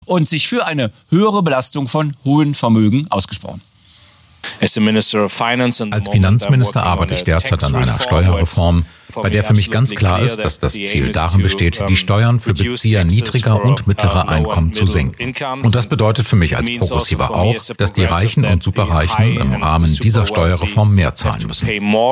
und sich für eine höhere Belastung von hohen Vermögen ausgesprochen. Als Finanzminister arbeite ich derzeit an einer Steuerreform, bei der für mich ganz klar ist, dass das Ziel darin besteht, die Steuern für Bezieher niedriger und mittlerer Einkommen zu senken. Und das bedeutet für mich als Progressiver auch, dass die Reichen und Superreichen im Rahmen dieser Steuerreform mehr zahlen müssen.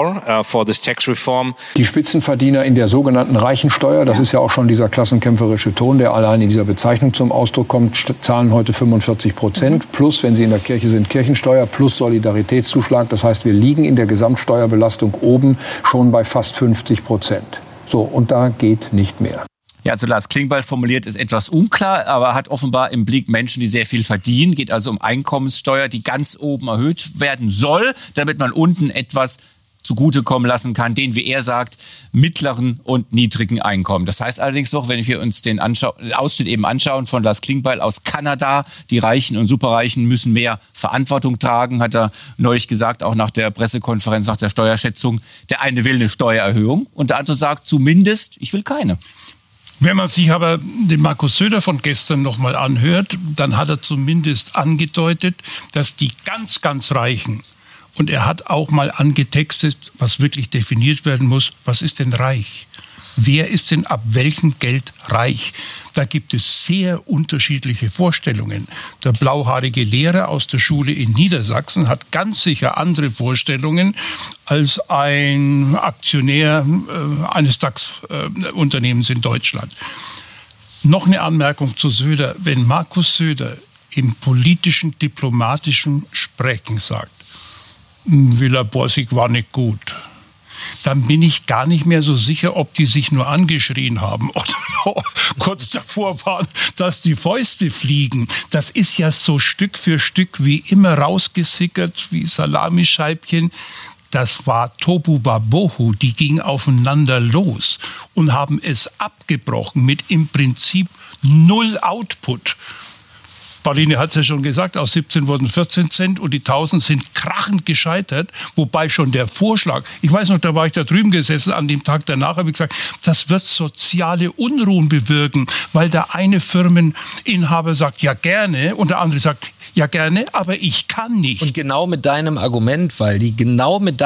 Die Spitzenverdiener in der sogenannten Reichensteuer, das ist ja auch schon dieser klassenkämpferische Ton, der allein in dieser Bezeichnung zum Ausdruck kommt, zahlen heute 45%, plus, wenn sie in der Kirche sind, Kirchensteuer, plus Solidaritätszuschlag. Das heißt, wir liegen in der Gesamtsteuerbelastung oben schon bei fast 50%. So, und da geht nicht mehr. Ja, also Lars Klingbeil formuliert, ist etwas unklar, aber hat offenbar im Blick Menschen, die sehr viel verdienen. Geht also um Einkommenssteuer, die ganz oben erhöht werden soll, damit man unten etwas zugutekommen lassen kann, den, wie er sagt, mittleren und niedrigen Einkommen. Das heißt allerdings noch, wenn wir uns den Ausschnitt eben anschauen von Lars Klingbeil aus Kanada, die Reichen und Superreichen müssen mehr Verantwortung tragen, hat er neulich gesagt, auch nach der Pressekonferenz, nach der Steuerschätzung. Der eine will eine Steuererhöhung und der andere sagt zumindest, ich will keine. Wenn man sich aber den Markus Söder von gestern nochmal anhört, dann hat er zumindest angedeutet, dass die ganz, ganz Reichen, und er hat auch mal angetextet, was wirklich definiert werden muss, was ist denn reich? Wer ist denn ab welchem Geld reich? Da gibt es sehr unterschiedliche Vorstellungen. Der blauhaarige Lehrer aus der Schule in Niedersachsen hat ganz sicher andere Vorstellungen als ein Aktionär eines DAX-Unternehmens in Deutschland. Noch eine Anmerkung zu Söder. Wenn Markus Söder im politischen, diplomatischen Sprechen sagt, Villa Borsig war nicht gut, dann bin ich gar nicht mehr so sicher, ob die sich nur angeschrien haben oder kurz davor waren, dass die Fäuste fliegen. Das ist ja so Stück für Stück wie immer rausgesickert, wie Salamischeibchen. Das war Tobu Wabohu, die gingen aufeinander los und haben es abgebrochen mit im Prinzip null Output. Pauline hat es ja schon gesagt, aus 17 wurden 14 Cent und die 1000 sind krachend gescheitert, wobei schon der Vorschlag, ich weiß noch, da war ich da drüben gesessen, an dem Tag danach habe ich gesagt, das wird soziale Unruhen bewirken, weil der eine Firmeninhaber sagt, ja gerne, und der andere sagt, ja gerne, aber ich kann nicht. Und genau mit deinem Argument, Waldi, und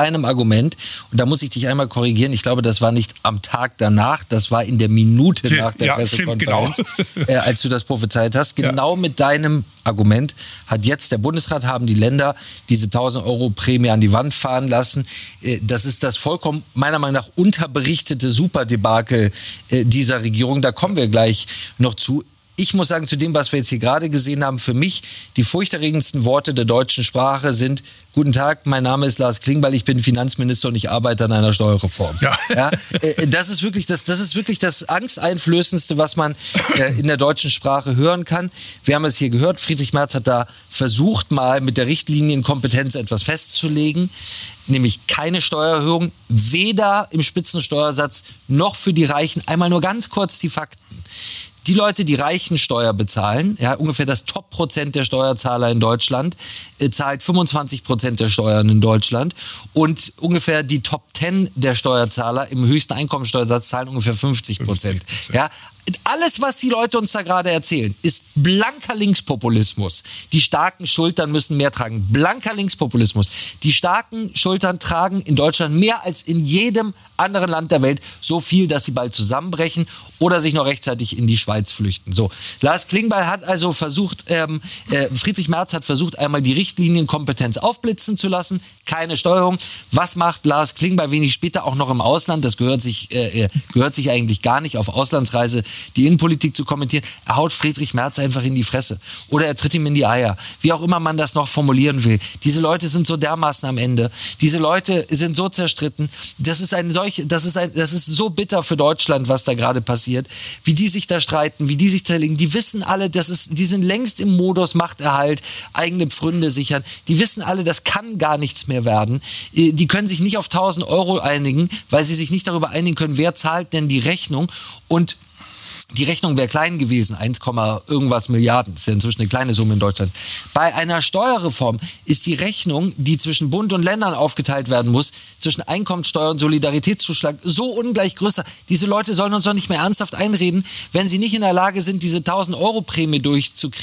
da muss ich dich einmal korrigieren, ich glaube, das war nicht am Tag danach, das war in der Minute nach der Pressekonferenz, genau. Als du das prophezeit hast. Genau mit deinem Argument hat jetzt der Bundesrat, haben die Länder diese 1.000 € Prämie an die Wand fahren lassen. Das ist das vollkommen, meiner Meinung nach, unterberichtete Superdebakel dieser Regierung. Da kommen wir gleich noch zu. Ich muss sagen, zu dem, was wir jetzt hier gerade gesehen haben, für mich die furchterregendsten Worte der deutschen Sprache sind: Guten Tag, mein Name ist Lars Klingbeil, ich bin Finanzminister und ich arbeite an einer Steuerreform. Ja, das ist wirklich das Angsteinflößendste, was man in der deutschen Sprache hören kann. Wir haben es hier gehört, Friedrich Merz hat da versucht, mal mit der Richtlinienkompetenz etwas festzulegen, nämlich keine Steuererhöhung, weder im Spitzensteuersatz noch für die Reichen. Einmal nur ganz kurz die Fakten. Die Leute, die Reichensteuer bezahlen, ja, ungefähr das Top-Prozent der Steuerzahler in Deutschland, zahlt 25% der Steuern in Deutschland, und ungefähr die Top 10 der Steuerzahler im höchsten Einkommensteuersatz zahlen ungefähr 50%. Ja. Alles, was die Leute uns da gerade erzählen, ist blanker Linkspopulismus. Die starken Schultern müssen mehr tragen. Blanker Linkspopulismus. Die starken Schultern tragen in Deutschland mehr als in jedem anderen Land der Welt, so viel, dass sie bald zusammenbrechen oder sich noch rechtzeitig in die Schweiz flüchten. So, Lars Klingbeil hat also versucht, Friedrich Merz hat versucht, einmal die Richtlinienkompetenz aufblitzen zu lassen. Keine Steuerung. Was macht Lars Klingbeil wenig später auch noch im Ausland? Das gehört sich eigentlich gar nicht, auf Auslandsreise die Innenpolitik zu kommentieren. Er haut Friedrich Merz einfach in die Fresse. Oder er tritt ihm in die Eier. Wie auch immer man das noch formulieren will. Diese Leute sind so dermaßen am Ende. Diese Leute sind so zerstritten. Das ist so bitter für Deutschland, was da gerade passiert. Wie die sich da streiten, wie die sich zerlegen. Die wissen alle, die sind längst im Modus Machterhalt, eigene Pfründe sichern. Die wissen alle, das kann gar nichts mehr werden. Die können sich nicht auf 1.000 € einigen, weil sie sich nicht darüber einigen können, wer zahlt denn die Rechnung. Und die Rechnung wäre klein gewesen, 1, irgendwas Milliarden, das ist ja inzwischen eine kleine Summe in Deutschland. Bei einer Steuerreform ist die Rechnung, die zwischen Bund und Ländern aufgeteilt werden muss, zwischen Einkommensteuer und Solidaritätszuschlag so ungleich größer. Diese Leute sollen uns doch nicht mehr ernsthaft einreden, wenn sie nicht in der Lage sind, diese 1.000-Euro-Prämie durchzukriegen.